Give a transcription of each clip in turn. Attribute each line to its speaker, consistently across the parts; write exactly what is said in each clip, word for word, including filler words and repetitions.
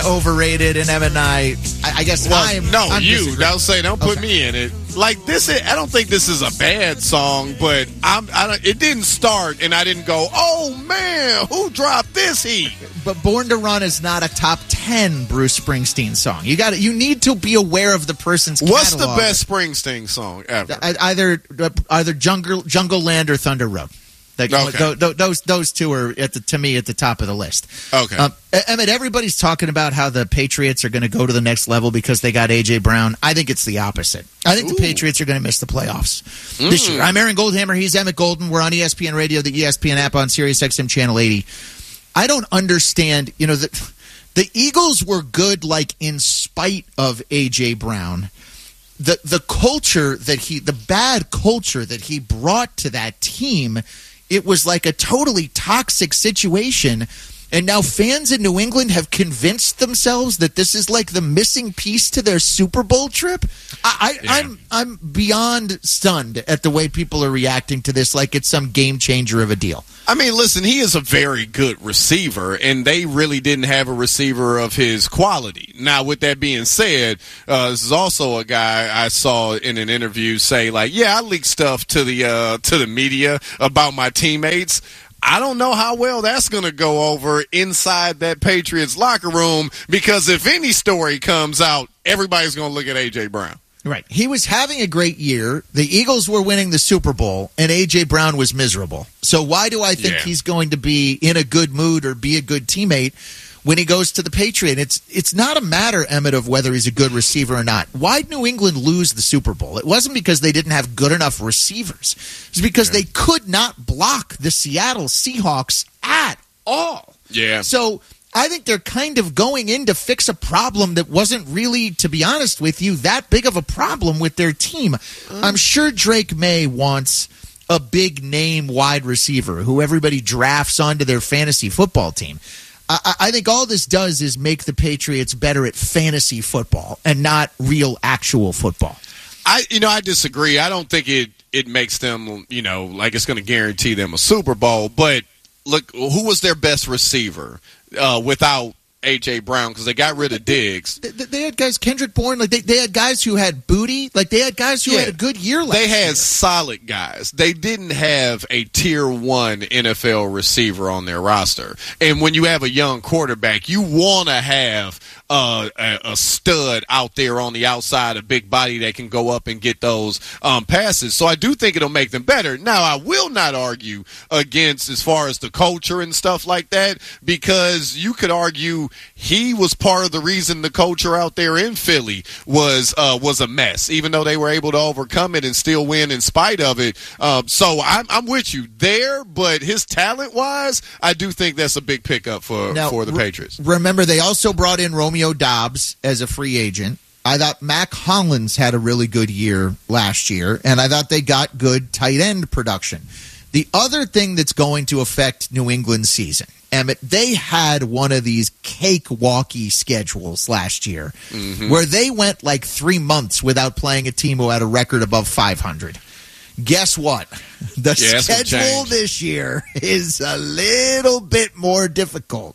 Speaker 1: overrated, and Emmett and I, I, I guess
Speaker 2: well,
Speaker 1: I'm
Speaker 2: no,
Speaker 1: I'm
Speaker 2: you. Don't say, don't put
Speaker 1: okay.
Speaker 2: me in it. Like this, is, I don't think this is a bad song, but I'm. I don't, it didn't start, and I didn't go, "Oh man, who dropped this heat?"
Speaker 1: But "Born to Run" is not a top ten Bruce Springsteen song. You got. You need to be aware of the person's catalog.
Speaker 2: What's the best Springsteen song ever?
Speaker 1: Either either Jungle Jungle Land or Thunder Road. Like,
Speaker 2: okay.
Speaker 1: th- those those two are at the, to me at the top of the list.
Speaker 2: Okay,
Speaker 1: um, Emmett, everybody's talking about how the Patriots are going to go to the next level because they got A J Brown. I think it's the opposite. I think Ooh. the Patriots are going to miss the playoffs mm. this year. I'm Aaron Goldhammer. He's Emmett Golden. We're on E S P N Radio, the E S P N app, on Sirius X M Channel eighty. I don't understand. You know, the the Eagles were good, like in spite of A J Brown. The the culture that he, the bad culture that he brought to that team. It was like a totally toxic situation, and now fans in New England have convinced themselves that this is like the missing piece to their Super Bowl trip. I, I,
Speaker 2: yeah.
Speaker 1: I'm I'm beyond stunned at the way people are reacting to this, like it's some game changer of a deal.
Speaker 2: I mean, listen, he is a very good receiver, and they really didn't have a receiver of his quality. Now, with that being said, uh, this is also a guy I saw in an interview say, like, yeah, I leak stuff to the uh, to the media about my teammates. I don't know how well that's going to go over inside that Patriots locker room, because if any story comes out, everybody's going to look at A J Brown.
Speaker 1: Right. He was having a great year. The Eagles were winning the Super Bowl, and A J Brown was miserable. So why do I think
Speaker 2: yeah.
Speaker 1: he's going to be in a good mood or be a good teammate when he goes to the Patriots? It's it's not a matter, Emmett, of whether he's a good receiver or not. Why did New England lose the Super Bowl? It wasn't because they didn't have good enough receivers. It was because yeah. they could not block the Seattle Seahawks at all.
Speaker 2: Yeah.
Speaker 1: So I think they're kind of going in to fix a problem that wasn't really, to be honest with you, that big of a problem with their team. Mm. I'm sure Drake May wants a big name wide receiver who everybody drafts onto their fantasy football team. I, I think all this does is make the Patriots better at fantasy football and not real, actual football.
Speaker 2: I, you know, I disagree. I don't think it, it makes them, you know, like it's going to guarantee them a Super Bowl. But look, who was their best receiver uh, without A J Brown? Because they got rid of Diggs.
Speaker 1: They, they had guys, Kendrick Bourne, like they, they had guys who had booty. Like they had guys who yeah. had a good year last year.
Speaker 2: They had
Speaker 1: year.
Speaker 2: solid guys. They didn't have a tier one N F L receiver on their roster. And when you have a young quarterback, you want to have uh, a, a stud out there on the outside, a big body that can go up and get those um, passes. So I do think it'll make them better. Now, I will not argue against as far as the culture and stuff like that, because you could argue he was part of the reason the culture out there in Philly was uh, was a mess, even though they were able to overcome it and still win in spite of it. Um, so I'm, I'm with you there, but his talent-wise, I do think that's a big pickup for,
Speaker 1: now,
Speaker 2: for the Patriots.
Speaker 1: Remember, they also brought in Romeo Doubs as a free agent. I thought Mac Hollins had a really good year last year, and I thought they got good tight end production. The other thing that's going to affect New England's season, Emmett, they had one of these cakewalky schedules last year mm-hmm. where they went like three months without playing a team who had a record above five hundred. Guess what? The
Speaker 2: yeah,
Speaker 1: schedule this year is a little bit more difficult.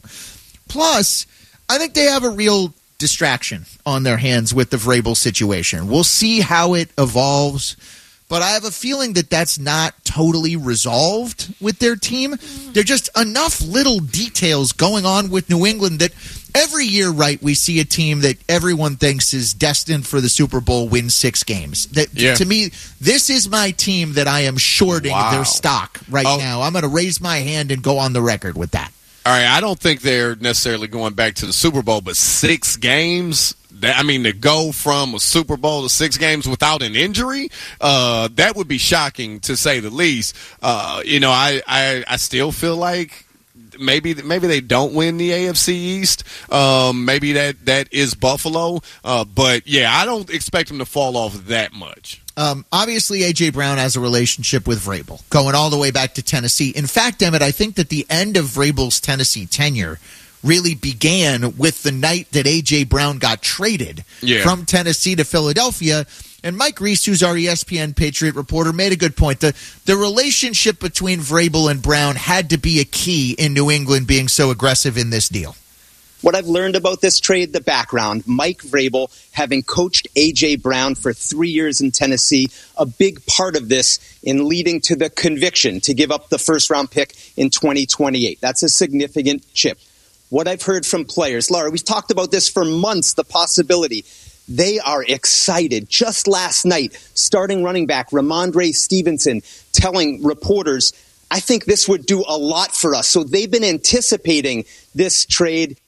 Speaker 1: Plus, I think they have a real distraction on their hands with the Vrabel situation. We'll see how it evolves. But I have a feeling that that's not totally resolved with their team. There are just enough little details going on with New England that every year, right, we see a team that everyone thinks is destined for the Super Bowl, win six games. That yeah. To me, this is my team that I am shorting wow. their stock right oh. now. I'm going to raise my hand and go on the record with that.
Speaker 2: All right, I don't think they're necessarily going back to the Super Bowl, but six games – I mean, to go from a Super Bowl to six games without an injury, uh, that would be shocking to say the least. Uh, you know, I, I, I still feel like maybe maybe they don't win the A F C East. Um, maybe that, that is Buffalo. Uh, but, yeah, I don't expect them to fall off that much.
Speaker 1: Um, obviously, A J Brown has a relationship with Vrabel, going all the way back to Tennessee. In fact, Emmett, I think that the end of Vrabel's Tennessee tenure really began with the night that A J Brown got traded yeah. from Tennessee to Philadelphia. And Mike Reese, who's our E S P N Patriot reporter, made a good point. The, the relationship between Vrabel and Brown had to be a key in New England being so aggressive in this deal.
Speaker 3: What I've learned about this trade, the background, Mike Vrabel, having coached A J. Brown for three years in Tennessee, a big part of this in leading to the conviction to give up the first-round pick in twenty twenty-eight. That's a significant chip. What I've heard from players, Laura, we've talked about this for months, the possibility. They are excited. Just last night, starting running back Ramondre Stevenson telling reporters, I think this would do a lot for us. So they've been anticipating this trade.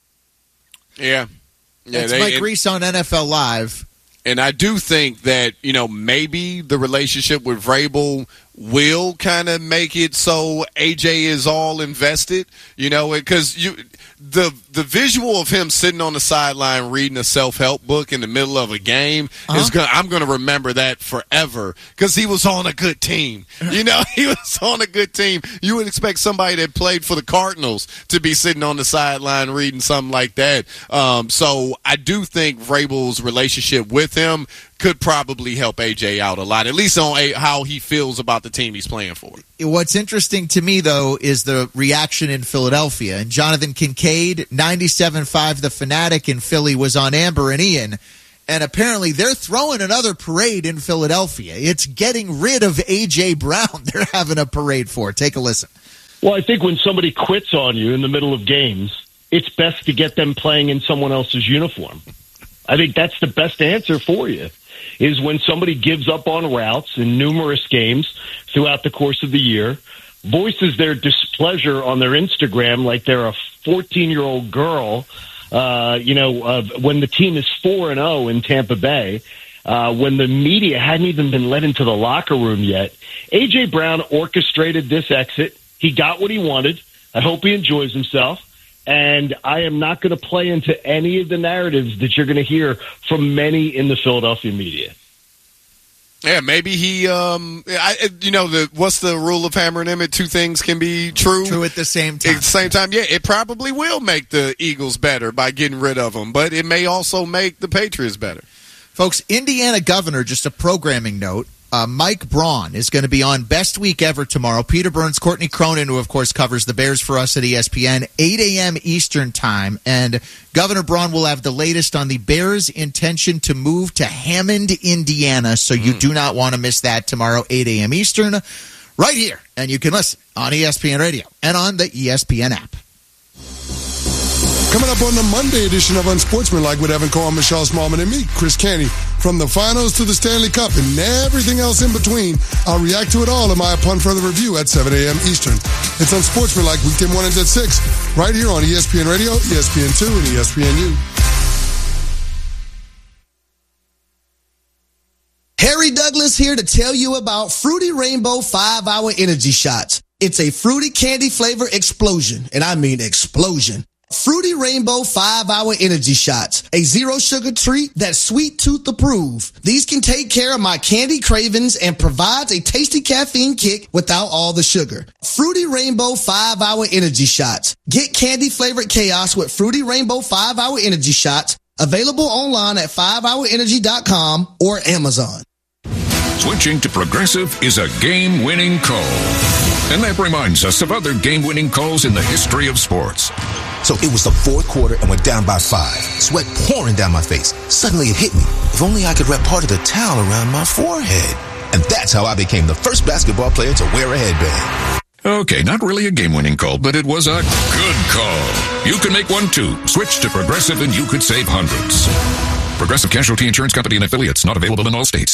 Speaker 2: Yeah. yeah
Speaker 1: It's
Speaker 2: they,
Speaker 1: Mike
Speaker 2: and,
Speaker 1: Reese on N F L Live.
Speaker 2: And I do think that, you know, maybe the relationship with Vrabel will kind of make it so A J is all invested, you know, because you the the visual of him sitting on the sideline reading a self-help book in the middle of a game uh-huh. is gonna I'm going to remember that forever because he was on a good team. You know, he was on a good team. You would expect somebody that played for the Cardinals to be sitting on the sideline reading something like that. Um, so I do think Vrabel's relationship with him could probably help A J out a lot, at least on a, how he feels about the team he's playing for.
Speaker 1: What's interesting to me, though, is the reaction in Philadelphia. And Jonathan Kincaid, ninety-seven point five The Fanatic in Philly, was on Amber and Ian. And apparently they're throwing another parade in Philadelphia. It's getting rid of A J. Brown. They're having a parade for. Take a listen.
Speaker 4: Well, I think when somebody quits on you in the middle of games, it's best to get them playing in someone else's uniform. I think that's the best answer for you, is when somebody gives up on routes in numerous games throughout the course of the year, voices their displeasure on their Instagram like they're a fourteen-year-old girl, uh, you know, uh, when the team is four and oh in Tampa Bay, uh, when the media hadn't even been let into the locker room yet. A J. Brown orchestrated this exit. He got what he wanted. I hope he enjoys himself. And I am not going to play into any of the narratives that you're going to hear from many in the Philadelphia media.
Speaker 2: Yeah, maybe he, um, I, you know, the what's the rule of Hammer and Emmett? Two things can be true.
Speaker 1: True at the same time.
Speaker 2: At the same time, yeah, it probably will make the Eagles better by getting rid of them, but it may also make the Patriots better.
Speaker 1: Folks, Indiana governor, just a programming note, Uh, Mike Braun is going to be on Best Week Ever tomorrow. Peter Burns, Courtney Cronin, who, of course, covers the Bears for us at E S P N, eight a.m. Eastern Time. And Governor Braun will have the latest on the Bears' intention to move to Hammond, Indiana. So you mm. do not want to miss that tomorrow, eight a.m. Eastern, right here. And you can listen on E S P N Radio and on the E S P N app.
Speaker 5: Coming up on the Monday edition of Unsportsmanlike with Evan Cohen, Michelle Smallman, and me, Chris Canty. From the finals to the Stanley Cup and everything else in between, I'll react to it all in my Upon Further Review at seven a.m. Eastern. It's Unsportsmanlike, weekday mornings at six, right here on E S P N Radio, E S P N two, and E S P N U.
Speaker 6: Harry Douglas here to tell you about Fruity Rainbow five-Hour Energy Shots. It's a fruity candy flavor explosion, and I mean explosion. Fruity Rainbow five-Hour Energy Shots, a zero-sugar treat that's sweet tooth approved. These can take care of my candy cravings and provides a tasty caffeine kick without all the sugar. Fruity Rainbow five-Hour Energy Shots. Get candy-flavored chaos with Fruity Rainbow five-Hour Energy Shots. Available online at five hour energy dot com or Amazon.
Speaker 7: Switching to Progressive is a game-winning call. And that reminds us of other game-winning calls in the history of sports.
Speaker 8: So it was the fourth quarter and we're down by five. Sweat pouring down my face. Suddenly it hit me. If only I could wrap part of the towel around my forehead. And that's how I became the first basketball player to wear a headband.
Speaker 7: Okay, not really a game-winning call, but it was a good call. You can make one too. Switch to Progressive and you could save hundreds. Progressive Casualty Insurance Company and Affiliates, not available in all states.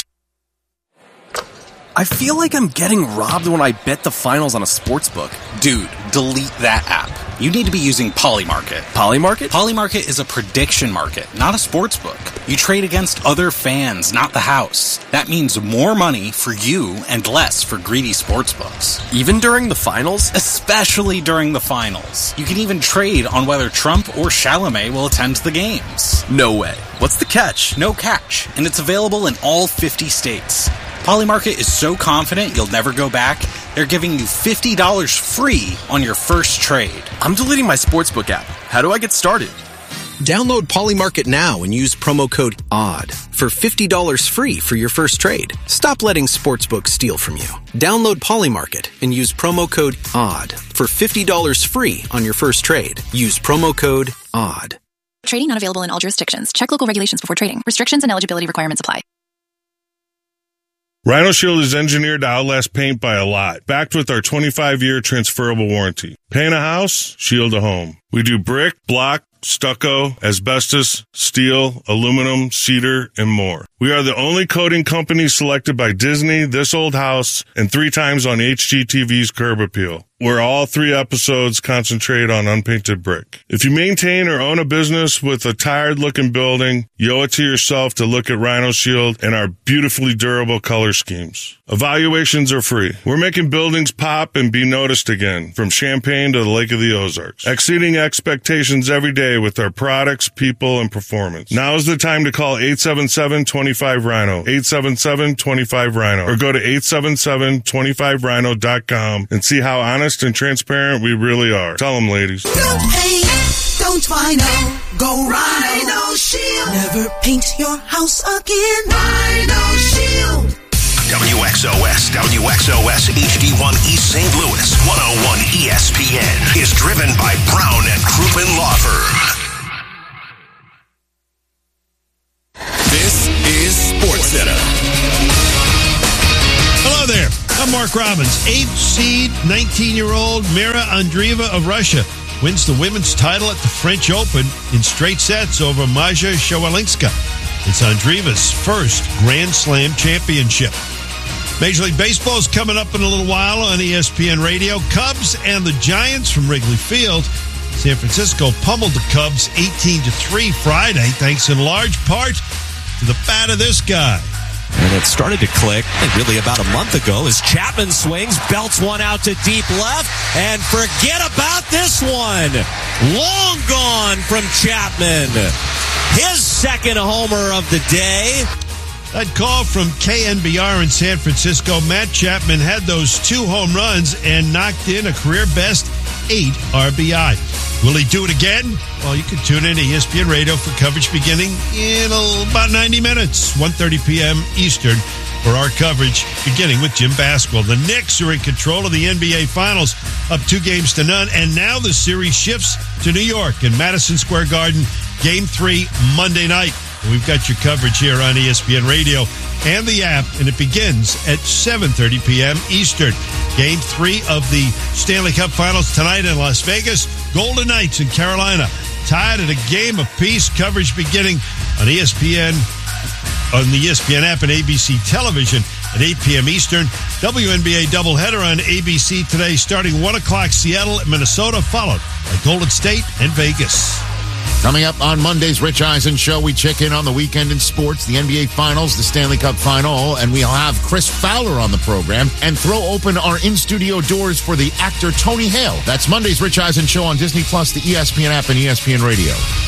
Speaker 9: I feel like I'm getting robbed when I bet the finals on a sportsbook.
Speaker 10: Dude, delete that app. You need to be using Polymarket.
Speaker 9: Polymarket?
Speaker 10: Polymarket is a prediction market, not a sportsbook. You trade against other fans, not the house. That means more money for you and less for greedy sportsbooks.
Speaker 9: Even during the finals?
Speaker 10: Especially during the finals. You can even trade on whether Trump or Chalamet will attend the games.
Speaker 9: No way. What's the catch?
Speaker 10: No catch, and it's available in all fifty states. Polymarket is so confident you'll never go back, they're giving you fifty dollars free on your first trade.
Speaker 9: I'm deleting my sportsbook app. How do I get started?
Speaker 11: Download Polymarket now and use promo code ODD for fifty dollars free for your first trade. Stop letting sportsbooks steal from you. Download Polymarket and use promo code ODD for fifty dollars free on your first trade. Use promo code ODD.
Speaker 12: Trading not available in all jurisdictions. Check local regulations before trading. Restrictions and eligibility requirements apply.
Speaker 13: Rhino Shield is engineered to outlast paint by a lot, backed with our twenty-five year transferable warranty. Paint a house, shield a home. We do brick, block, stucco, asbestos, steel, aluminum, cedar, and more. We are the only coating company selected by Disney, This Old House, and three times on H G T V's Curb Appeal, where all three episodes concentrate on unpainted brick. If you maintain or own a business with a tired-looking building, you owe it to yourself to look at Rhino Shield and our beautifully durable color schemes. Evaluations are free. We're making buildings pop and be noticed again, from Champaign to the Lake of the Ozarks, exceeding expectations every day with our products, people, and performance. Now is the time to call eight seven seven, two five, Rhino, eight seven seven, two five, Rhino, or go to eight seven seven, two five rhino dot com and see how honest and transparent we really are. Tell them, ladies.
Speaker 14: Don't paint, don't Rhino, go Rhino Shield. Never paint your house again. Rhino Shield.
Speaker 15: W X O S, W X O S H D one East Saint Louis, one oh one E S P N is driven by Brown and Crouppen Law Firm.
Speaker 16: This is SportsCenter.
Speaker 17: Hello there. I'm Mark Robbins. Eighth seed, nineteen-year-old Mira Andreeva of Russia wins the women's title at the French Open in straight sets over Maja Shawalynska. It's Andreeva's first Grand Slam championship. Major League Baseball is coming up in a little while on E S P N Radio. Cubs and the Giants from Wrigley Field. San Francisco pummeled the Cubs eighteen to three Friday, thanks in large part to the bat of this guy.
Speaker 18: And it started to click really about a month ago as Chapman swings, belts one out to deep left, and forget about this one. Long gone from Chapman. His second homer of the day.
Speaker 17: That call from K N B R in San Francisco. Matt Chapman had those two home runs and knocked in a career-best eight R B I. Will he do it again? Well, you can tune in to E S P N Radio for coverage beginning in about ninety minutes, one thirty p.m. Eastern, for our coverage beginning with Jim Basquill. The Knicks are in control of the N B A Finals, up two games to none, and now the series shifts to New York in Madison Square Garden, Game three Monday night. We've got your coverage here on E S P N Radio and the app, and it begins at seven thirty p.m. Eastern. Game three of the Stanley Cup Finals tonight in Las Vegas. Golden Knights in Carolina tied at a game apiece. Coverage beginning on E S P N, on the E S P N app and A B C television at eight p.m. Eastern. W N B A doubleheader on A B C today, starting one o'clock, Seattle at Minnesota, followed by Golden State and Vegas.
Speaker 19: Coming up on Monday's Rich Eisen Show, we check in on the weekend in sports, the N B A Finals, the Stanley Cup Final, and we'll have Chris Fowler on the program and throw open our in-studio doors for the actor Tony Hale. That's Monday's Rich Eisen Show on Disney Plus, the E S P N app, and E S P N Radio.